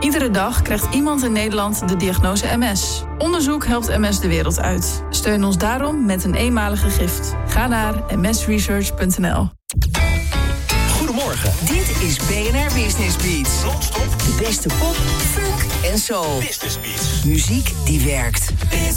Iedere dag krijgt iemand in Nederland de diagnose MS. Onderzoek helpt MS de wereld uit. Steun ons daarom met een eenmalige gift. Ga naar msresearch.nl. Goedemorgen. Dit is BNR Business Beats. Non-stop. De beste pop, funk en soul. Business Beats. Muziek die werkt.